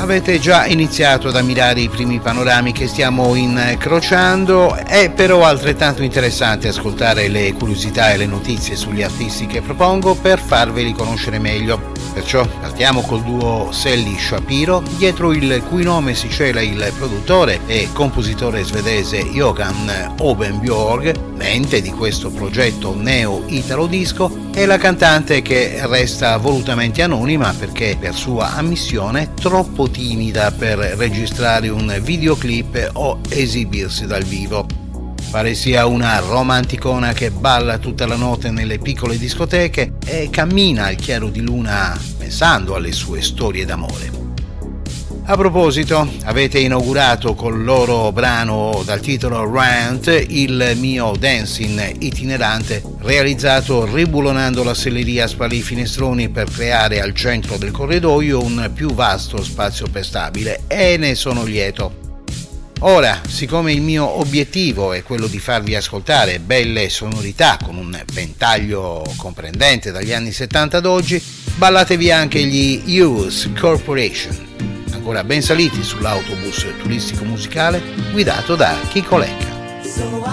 Avete già iniziato ad ammirare i primi panorami che stiamo incrociando, è però altrettanto interessante ascoltare le curiosità e le notizie sugli artisti che propongo per farveli conoscere meglio. Perciò partiamo col duo Selly Shapiro, dietro il cui nome si cela il produttore e compositore svedese Johan Ovenbjörg, mente di questo progetto neo-italo disco, e la cantante che resta volutamente anonima perché per sua ammissione troppo timida per registrare un videoclip o esibirsi dal vivo. Pare sia una romanticona che balla tutta la notte nelle piccole discoteche e cammina al chiaro di luna pensando alle sue storie d'amore. A proposito, avete inaugurato col loro brano dal titolo Rant il mio dancing itinerante realizzato ribulonando la selleria a spalli finestroni per creare al centro del corridoio un più vasto spazio pestabile, e ne sono lieto. Ora, siccome il mio obiettivo è quello di farvi ascoltare belle sonorità con un ventaglio comprendente dagli anni 70 ad oggi, ballatevi anche gli Youth Corporation, ancora ben saliti sull'autobus turistico musicale guidato da Chico Lecca.